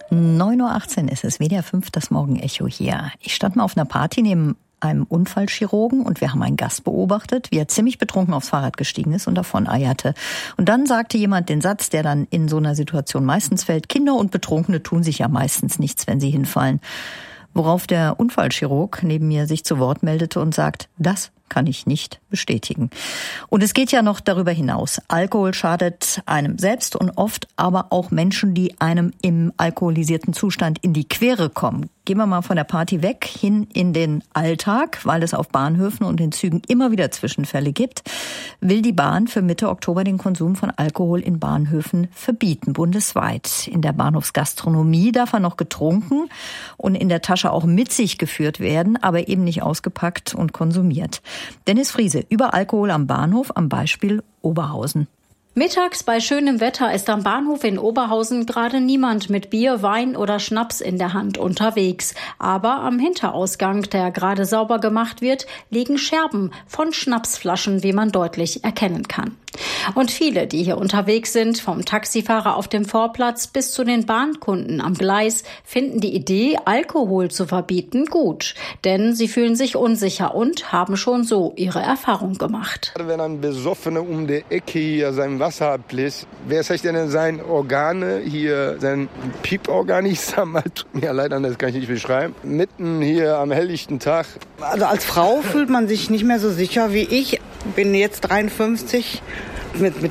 9.18 Uhr ist es, WDR 5, das Morgenecho hier. Ich stand mal auf einer Party neben einem Unfallchirurgen und wir haben einen Gast beobachtet, wie er ziemlich betrunken aufs Fahrrad gestiegen ist und davon eierte. Und dann sagte jemand den Satz, der dann in so einer Situation meistens fällt: Kinder und Betrunkene tun sich ja meistens nichts, wenn sie hinfallen. Worauf der Unfallchirurg neben mir sich zu Wort meldete und sagt: Das kann ich nicht bestätigen. Und es geht ja noch darüber hinaus. Alkohol schadet einem selbst und oft aber auch Menschen, die einem im alkoholisierten Zustand in die Quere kommen. Gehen wir mal von der Party weg, hin in den Alltag, weil es auf Bahnhöfen und in Zügen immer wieder Zwischenfälle gibt, will die Bahn für Mitte Oktober den Konsum von Alkohol in Bahnhöfen verbieten, bundesweit. In der Bahnhofsgastronomie darf er noch getrunken und in der Tasche auch mit sich geführt werden, aber eben nicht ausgepackt und konsumiert. Dennis Friese über Alkohol am Bahnhof am Beispiel Oberhausen. Mittags bei schönem Wetter ist am Bahnhof in Oberhausen gerade niemand mit Bier, Wein oder Schnaps in der Hand unterwegs. Aber am Hinterausgang, der gerade sauber gemacht wird, liegen Scherben von Schnapsflaschen, wie man deutlich erkennen kann. Und viele, die hier unterwegs sind, vom Taxifahrer auf dem Vorplatz bis zu den Bahnkunden am Gleis, finden die Idee, Alkohol zu verbieten, gut. Denn sie fühlen sich unsicher und haben schon so ihre Erfahrung gemacht. Wenn ein Besoffener um die Ecke hier sein Wasser abbläst, wer sagt denn sein Organe hier, sein Pieporgan, ich sag mal, tut mir leid, das kann ich nicht beschreiben, mitten hier am helllichten Tag. Also als Frau fühlt man sich nicht mehr so sicher wie ich. Bin jetzt 53. Mit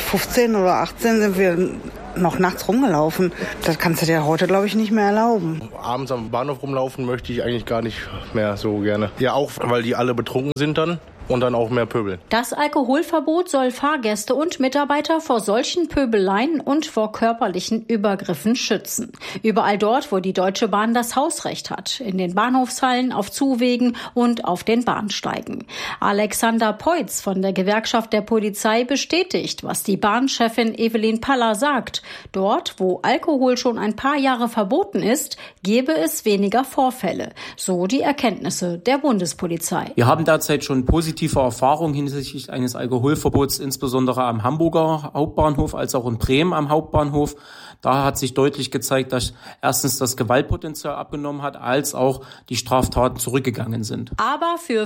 15 oder 18 sind wir noch nachts rumgelaufen. Das kannst du dir heute, glaube ich, nicht mehr erlauben. Abends am Bahnhof rumlaufen möchte ich eigentlich gar nicht mehr so gerne. Ja, auch weil die alle betrunken sind dann. Und dann auch mehr pöbeln. Das Alkoholverbot soll Fahrgäste und Mitarbeiter vor solchen Pöbeleien und vor körperlichen Übergriffen schützen. Überall dort, wo die Deutsche Bahn das Hausrecht hat. In den Bahnhofshallen, auf Zuwegen und auf den Bahnsteigen. Alexander Peutz von der Gewerkschaft der Polizei bestätigt, was die Bahnchefin Evelyn Paller sagt. Dort, wo Alkohol schon ein paar Jahre verboten ist, gebe es weniger Vorfälle. So die Erkenntnisse der Bundespolizei. Wir haben derzeit schon positive Erfahrungen hinsichtlich eines Alkoholverbots, insbesondere am Hamburger Hauptbahnhof als auch in Bremen am Hauptbahnhof. Da hat sich deutlich gezeigt, dass erstens das Gewaltpotenzial abgenommen hat, als auch die Straftaten zurückgegangen sind. Aber für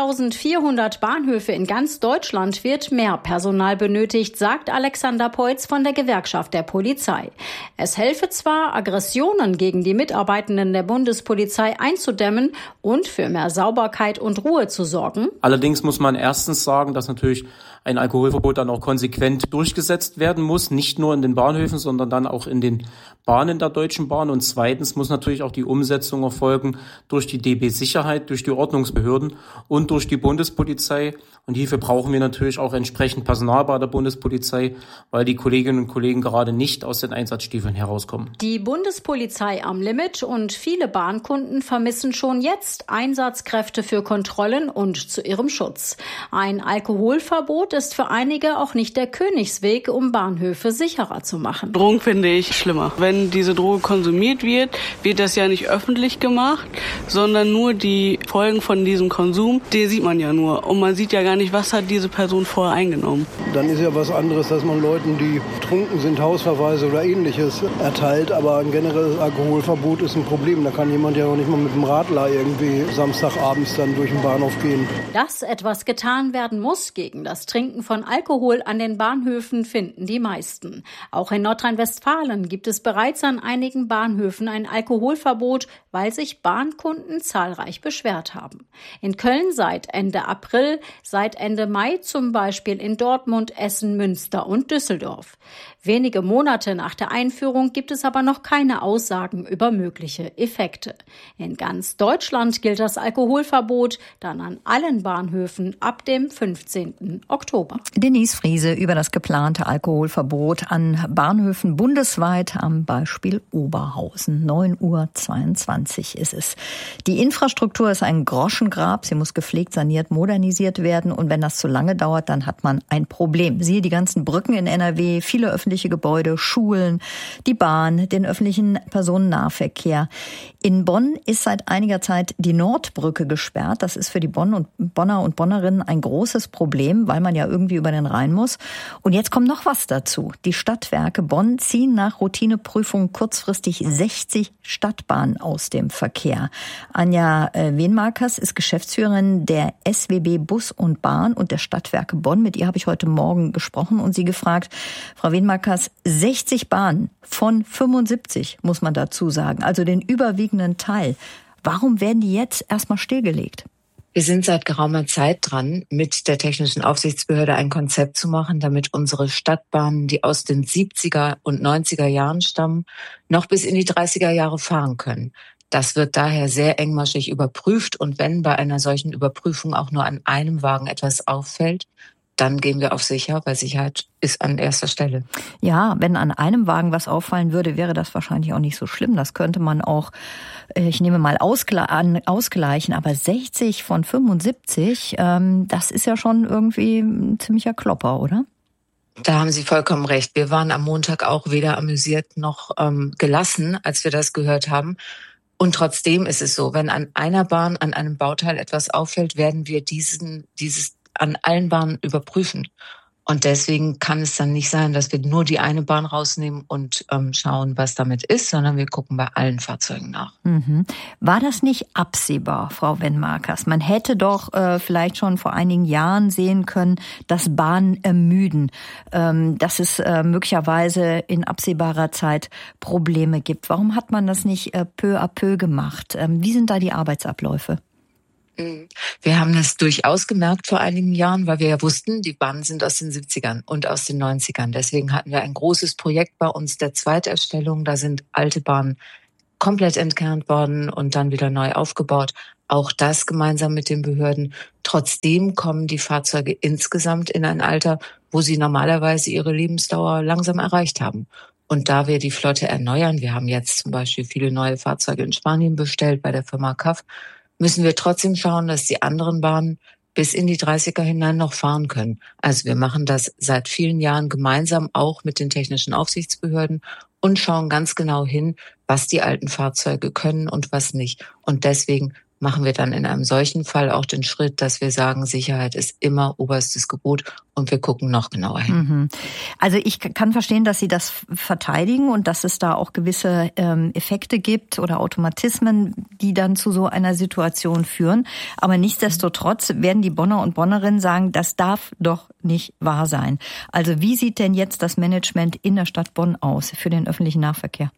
5.400 Bahnhöfe in ganz Deutschland wird mehr Personal benötigt, sagt Alexander Peutz von der Gewerkschaft der Polizei. Es helfe zwar, Aggressionen gegen die Mitarbeitenden der Bundespolizei einzudämmen und für mehr Sauberkeit und Ruhe zu sorgen. Allerdings muss man erstens sagen, dass natürlich ein Alkoholverbot dann auch konsequent durchgesetzt werden muss, nicht nur in den Bahnhöfen, sondern dann auch in den Bahnen der Deutschen Bahn. Und zweitens muss natürlich auch die Umsetzung erfolgen durch die DB Sicherheit, durch die Ordnungsbehörden und durch die Bundespolizei. Und hierfür brauchen wir natürlich auch entsprechend Personal bei der Bundespolizei, weil die Kolleginnen und Kollegen gerade nicht aus den Einsatzstiefeln herauskommen. Die Bundespolizei am Limit und viele Bahnkunden vermissen schon jetzt Einsatzkräfte für Kontrollen und zu ihrem Schutz. Ein Alkoholverbot ist für einige auch nicht der Königsweg, um Bahnhöfe sicherer zu machen. Drogen finde ich schlimmer. Wenn diese Droge konsumiert wird, wird das ja nicht öffentlich gemacht, sondern nur die Folgen von diesem Konsum, die sieht man ja nur. Und man sieht ja gar nicht, was hat diese Person vorher eingenommen. Dann ist ja was anderes, dass man Leuten, die betrunken sind, Hausverweise oder Ähnliches erteilt. Aber ein generelles Alkoholverbot ist ein Problem. Da kann jemand ja auch nicht mal mit dem Radler irgendwie Samstagabends dann durch den Bahnhof gehen. Dass etwas getan werden muss gegen das Trinken von Alkohol an den Bahnhöfen, finden die meisten. Auch in Nordrhein-Westfalen gibt es bereits an einigen Bahnhöfen ein Alkoholverbot, weil sich Bahnkunden zahlreich beschwert haben. In Köln seit Ende April, seit Ende Mai zum Beispiel in Dortmund, Essen, Münster und Düsseldorf. Wenige Monate nach der Einführung gibt es aber noch keine Aussagen über mögliche Effekte. In ganz Deutschland gilt das Alkoholverbot dann an allen Bahnhöfen ab dem 15. Oktober. Denise Friese über das geplante Alkoholverbot an Bahnhöfen bundesweit am Beispiel Oberhausen. 9.22 Uhr ist es. Die Infrastruktur ist ein Groschengrab. Sie muss gepflegt, saniert, modernisiert werden. Und wenn das zu lange dauert, dann hat man ein Problem. Siehe die ganzen Brücken in NRW, viele öffentliche öffentliche Gebäude, Schulen, die Bahn, den öffentlichen Personennahverkehr. In Bonn ist seit einiger Zeit die Nordbrücke gesperrt. Das ist für die Bonner und Bonnerinnen ein großes Problem, weil man ja irgendwie über den Rhein muss. Und jetzt kommt noch was dazu. Die Stadtwerke Bonn ziehen nach Routineprüfung kurzfristig 60 Stadtbahnen aus dem Verkehr. Anja Wenmarkers ist Geschäftsführerin der SWB Bus und Bahn und der Stadtwerke Bonn. Mit ihr habe ich heute Morgen gesprochen und sie gefragt, Frau Wenmarkers, 60 Bahnen von 75, muss man dazu sagen, also den überwiegenden Teil. Warum werden die jetzt erstmal stillgelegt? Wir sind seit geraumer Zeit dran, mit der Technischen Aufsichtsbehörde ein Konzept zu machen, damit unsere Stadtbahnen, die aus den 70er und 90er Jahren stammen, noch bis in die 30er Jahre fahren können. Das wird daher sehr engmaschig überprüft und wenn bei einer solchen Überprüfung auch nur an einem Wagen etwas auffällt, dann gehen wir auf sicher, weil Sicherheit ist an erster Stelle. Ja, wenn an einem Wagen was auffallen würde, wäre das wahrscheinlich auch nicht so schlimm. Das könnte man auch, ich nehme mal ausgleichen. Aber 60 von 75, das ist ja schon irgendwie ein ziemlicher Klopper, oder? Da haben Sie vollkommen recht. Wir waren am Montag auch weder amüsiert noch gelassen, als wir das gehört haben. Und trotzdem ist es so, wenn an einer Bahn, an einem Bauteil etwas auffällt, werden wir dieses an allen Bahnen überprüfen. Und deswegen kann es dann nicht sein, dass wir nur die eine Bahn rausnehmen und schauen, was damit ist, sondern wir gucken bei allen Fahrzeugen nach. Mhm. War das nicht absehbar, Frau Wenmarkers? Man hätte doch vielleicht schon vor einigen Jahren sehen können, dass Bahnen ermüden, dass es möglicherweise in absehbarer Zeit Probleme gibt. Warum hat man das nicht peu à peu gemacht? Wie sind da die Arbeitsabläufe? Wir haben das durchaus gemerkt vor einigen Jahren, weil wir ja wussten, die Bahnen sind aus den 70ern und aus den 90ern. Deswegen hatten wir ein großes Projekt bei uns der Zweiterstellung. Da sind alte Bahnen komplett entkernt worden und dann wieder neu aufgebaut. Auch das gemeinsam mit den Behörden. Trotzdem kommen die Fahrzeuge insgesamt in ein Alter, wo sie normalerweise ihre Lebensdauer langsam erreicht haben. Und da wir die Flotte erneuern, wir haben jetzt zum Beispiel viele neue Fahrzeuge in Spanien bestellt bei der Firma CAF, müssen wir trotzdem schauen, dass die anderen Bahnen bis in die 30er hinein noch fahren können. Also wir machen das seit vielen Jahren gemeinsam auch mit den technischen Aufsichtsbehörden und schauen ganz genau hin, was die alten Fahrzeuge können und was nicht. Und deswegen machen wir dann in einem solchen Fall auch den Schritt, dass wir sagen, Sicherheit ist immer oberstes Gebot und wir gucken noch genauer hin. Mhm. Also ich kann verstehen, dass Sie das verteidigen und dass es da auch gewisse Effekte gibt oder Automatismen, die dann zu so einer Situation führen. Aber nichtsdestotrotz werden die Bonner und Bonnerinnen sagen, das darf doch nicht wahr sein. Also wie sieht denn jetzt das Management in der Stadt Bonn aus für den öffentlichen Nahverkehr?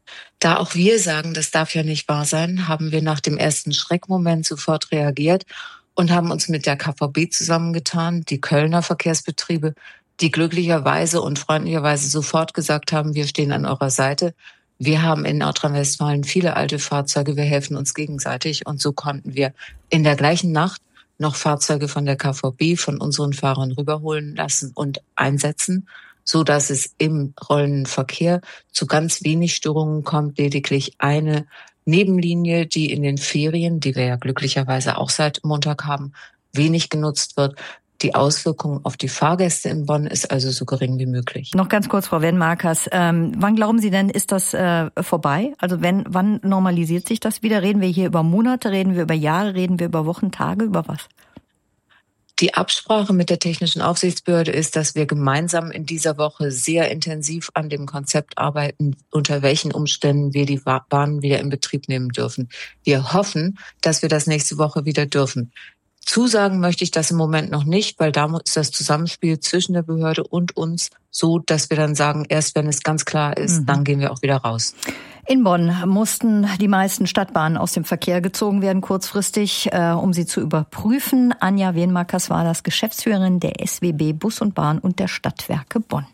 Da auch wir sagen, das darf ja nicht wahr sein, haben wir nach dem ersten Schreckmoment sofort reagiert und haben uns mit der KVB zusammengetan, die Kölner Verkehrsbetriebe, die glücklicherweise und freundlicherweise sofort gesagt haben, wir stehen an eurer Seite. Wir haben in Nordrhein-Westfalen viele alte Fahrzeuge, wir helfen uns gegenseitig und so konnten wir in der gleichen Nacht noch Fahrzeuge von der KVB, von unseren Fahrern rüberholen lassen und einsetzen, so dass es im rollenden Verkehr zu ganz wenig Störungen kommt, lediglich eine Nebenlinie, die in den Ferien, die wir ja glücklicherweise auch seit Montag haben, wenig genutzt wird. Die Auswirkung auf die Fahrgäste in Bonn ist also so gering wie möglich. Noch ganz kurz, Frau Wenmarkers, wann glauben Sie denn, ist das vorbei? Also wann normalisiert sich das wieder? Reden wir hier über Monate, reden wir über Jahre, reden wir über Wochen, Tage, über was? Die Absprache mit der Technischen Aufsichtsbehörde ist, dass wir gemeinsam in dieser Woche sehr intensiv an dem Konzept arbeiten, unter welchen Umständen wir die Bahnen wieder in Betrieb nehmen dürfen. Wir hoffen, dass wir das nächste Woche wieder dürfen. Zusagen möchte ich das im Moment noch nicht, weil da ist das Zusammenspiel zwischen der Behörde und uns so, dass wir dann sagen, erst wenn es ganz klar ist, dann gehen wir auch wieder raus. In Bonn mussten die meisten Stadtbahnen aus dem Verkehr gezogen werden, kurzfristig, um sie zu überprüfen. Anja Wenmarkers war das, Geschäftsführerin der SWB Bus und Bahn und der Stadtwerke Bonn.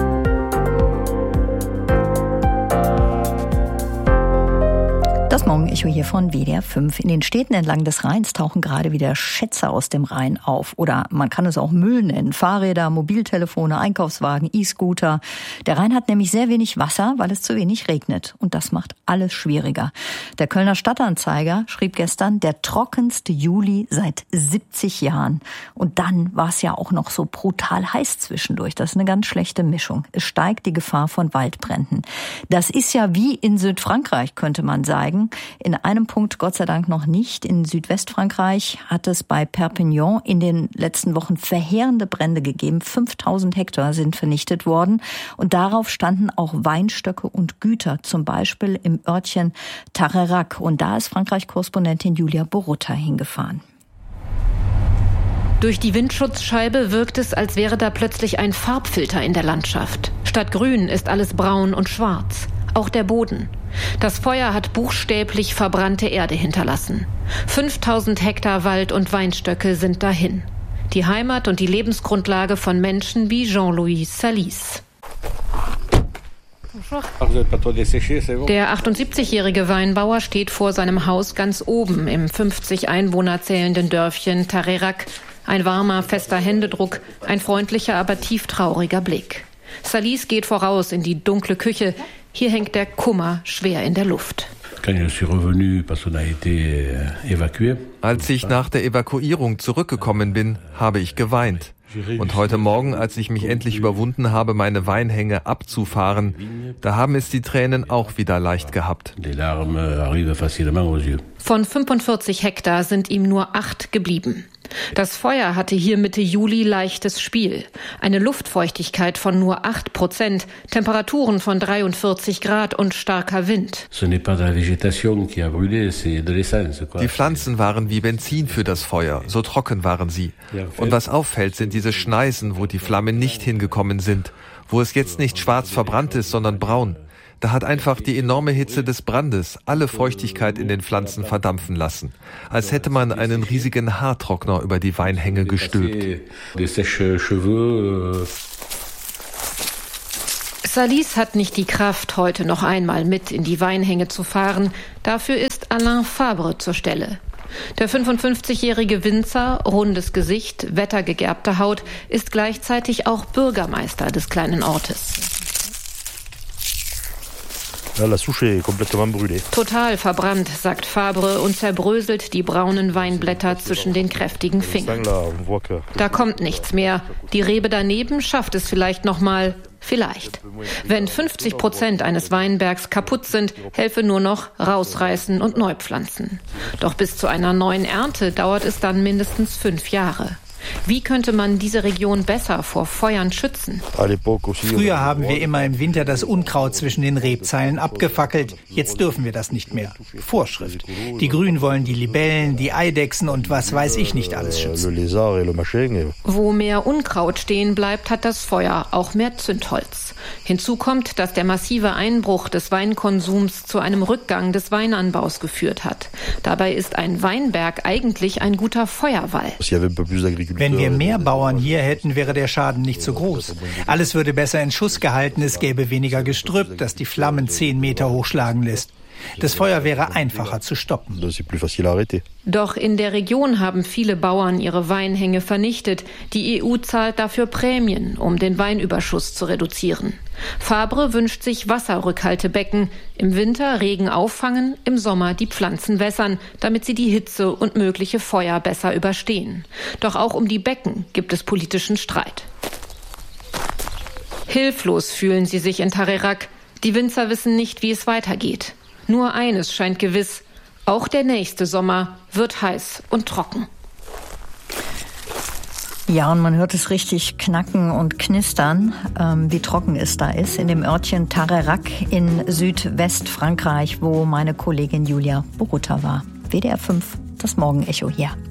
Das Morgen Morgenecho hier von WDR 5. In den Städten entlang des Rheins tauchen gerade wieder Schätze aus dem Rhein auf. Oder man kann es auch Müll nennen. Fahrräder, Mobiltelefone, Einkaufswagen, E-Scooter. Der Rhein hat nämlich sehr wenig Wasser, weil es zu wenig regnet. Und das macht alles schwieriger. Der Kölner Stadtanzeiger schrieb gestern, der trockenste Juli seit 70 Jahren. Und dann war es ja auch noch so brutal heiß zwischendurch. Das ist eine ganz schlechte Mischung. Es steigt die Gefahr von Waldbränden. Das ist ja wie in Südfrankreich, könnte man sagen. In einem Punkt Gott sei Dank noch nicht. In Südwestfrankreich hat es bei Perpignan in den letzten Wochen verheerende Brände gegeben. 5000 Hektar sind vernichtet worden. Und darauf standen auch Weinstöcke und Güter, zum Beispiel im Örtchen Tarerac. Und da ist Frankreich-Korrespondentin Julia Borutta hingefahren. Durch die Windschutzscheibe wirkt es, als wäre da plötzlich ein Farbfilter in der Landschaft. Statt grün ist alles braun und schwarz. Auch der Boden. Das Feuer hat buchstäblich verbrannte Erde hinterlassen. 5000 Hektar Wald und Weinstöcke sind dahin. Die Heimat und die Lebensgrundlage von Menschen wie Jean-Louis Salis. Der 78-jährige Weinbauer steht vor seinem Haus ganz oben im 50 Einwohner zählenden Dörfchen Tarerac. Ein warmer, fester Händedruck, ein freundlicher, aber tieftrauriger Blick. Salis geht voraus in die dunkle Küche. Hier hängt der Kummer schwer in der Luft. Als ich nach der Evakuierung zurückgekommen bin, habe ich geweint. Und heute Morgen, als ich mich endlich überwunden habe, meine Weinhänge abzufahren, da haben es die Tränen auch wieder leicht gehabt. Von 45 Hektar sind ihm nur 8 geblieben. Das Feuer hatte hier Mitte Juli leichtes Spiel. Eine Luftfeuchtigkeit von nur 8%, Temperaturen von 43 Grad und starker Wind. Die Pflanzen waren wie Benzin für das Feuer, so trocken waren sie. Und was auffällt, sind diese Schneisen, wo die Flammen nicht hingekommen sind, wo es jetzt nicht schwarz verbrannt ist, sondern braun. Da hat einfach die enorme Hitze des Brandes alle Feuchtigkeit in den Pflanzen verdampfen lassen. Als hätte man einen riesigen Haartrockner über die Weinhänge gestülpt. Salis hat nicht die Kraft, heute noch einmal mit in die Weinhänge zu fahren. Dafür ist Alain Fabre zur Stelle. Der 55-jährige Winzer, rundes Gesicht, wettergegerbte Haut, ist gleichzeitig auch Bürgermeister des kleinen Ortes. Total verbrannt, sagt Fabre und zerbröselt die braunen Weinblätter zwischen den kräftigen Fingern. Da kommt nichts mehr. Die Rebe daneben schafft es vielleicht noch mal. Vielleicht. Wenn 50% eines Weinbergs kaputt sind, helfe nur noch rausreißen und neu pflanzen. Doch bis zu einer neuen Ernte dauert es dann mindestens 5 Jahre. Wie könnte man diese Region besser vor Feuern schützen? Früher haben wir immer im Winter das Unkraut zwischen den Rebzeilen abgefackelt. Jetzt dürfen wir das nicht mehr. Vorschrift. Die Grünen wollen die Libellen, die Eidechsen und was weiß ich nicht alles schützen. Wo mehr Unkraut stehen bleibt, hat das Feuer auch mehr Zündholz. Hinzu kommt, dass der massive Einbruch des Weinkonsums zu einem Rückgang des Weinanbaus geführt hat. Dabei ist ein Weinberg eigentlich ein guter Feuerwall. Wenn wir mehr Bauern hier hätten, wäre der Schaden nicht so groß. Alles würde besser in Schuss gehalten, es gäbe weniger Gestrüpp, das die Flammen 10 Meter hochschlagen lässt. Das Feuer wäre einfacher zu stoppen. Doch in der Region haben viele Bauern ihre Weinhänge vernichtet. Die EU zahlt dafür Prämien, um den Weinüberschuss zu reduzieren. Fabre wünscht sich Wasserrückhaltebecken. Im Winter Regen auffangen, im Sommer die Pflanzen wässern, damit sie die Hitze und mögliche Feuer besser überstehen. Doch auch um die Becken gibt es politischen Streit. Hilflos fühlen sie sich in Tarerac. Die Winzer wissen nicht, wie es weitergeht. Nur eines scheint gewiss, auch der nächste Sommer wird heiß und trocken. Ja, und man hört es richtig knacken und knistern, wie trocken es da ist, in dem Örtchen Tarerac in Südwestfrankreich, wo meine Kollegin Julia Borutta war. WDR 5, das Morgenecho hier.